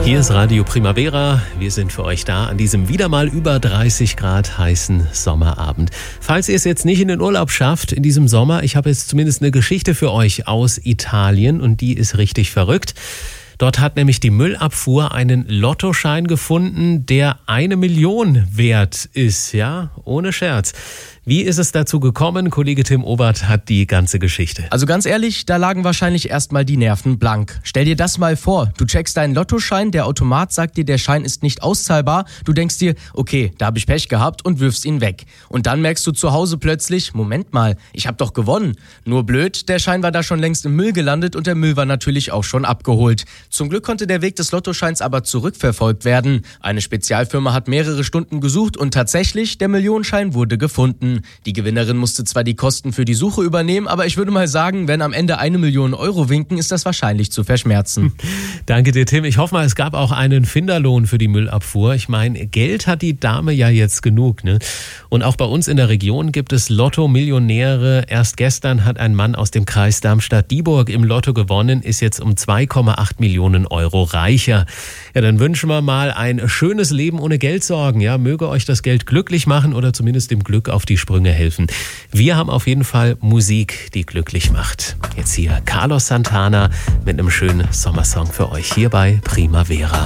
Hier ist Radio Primavera. Wir sind für euch da an diesem wieder mal über 30 Grad heißen Sommerabend. Falls ihr es jetzt nicht in den Urlaub schafft in diesem Sommer, ich habe jetzt zumindest eine Geschichte für euch aus Italien und die ist richtig verrückt. Dort hat nämlich die Müllabfuhr einen Lottoschein gefunden, der 1 Million wert ist, ja, ohne Scherz. Wie ist es dazu gekommen? Kollege Tim Obert hat die ganze Geschichte. Also ganz ehrlich, da lagen wahrscheinlich erstmal die Nerven blank. Stell dir das mal vor, du checkst deinen Lottoschein, der Automat sagt dir, der Schein ist nicht auszahlbar. Du denkst dir, okay, da habe ich Pech gehabt und wirfst ihn weg. Und dann merkst du zu Hause plötzlich, Moment mal, ich habe doch gewonnen. Nur blöd, der Schein war da schon längst im Müll gelandet und der Müll war natürlich auch schon abgeholt. Zum Glück konnte der Weg des Lottoscheins aber zurückverfolgt werden. Eine Spezialfirma hat mehrere Stunden gesucht und tatsächlich, der Millionenschein wurde gefunden. Die Gewinnerin musste zwar die Kosten für die Suche übernehmen, aber ich würde mal sagen, wenn am Ende 1 Million Euro winken, ist das wahrscheinlich zu verschmerzen. Danke dir, Tim. Ich hoffe mal, es gab auch einen Finderlohn für die Müllabfuhr. Ich meine, Geld hat die Dame ja jetzt genug, ne? Und auch bei uns in der Region gibt es Lotto-Millionäre. Erst gestern hat ein Mann aus dem Kreis Darmstadt-Dieburg im Lotto gewonnen, ist jetzt um 2,8 Millionen Euro reicher. Ja, dann wünschen wir mal ein schönes Leben ohne Geldsorgen. Ja, möge euch das Geld glücklich machen oder zumindest dem Glück auf die Sprünge helfen. Wir haben auf jeden Fall Musik, die glücklich macht. Jetzt hier Carlos Santana mit einem schönen Sommersong für euch hier bei Primavera.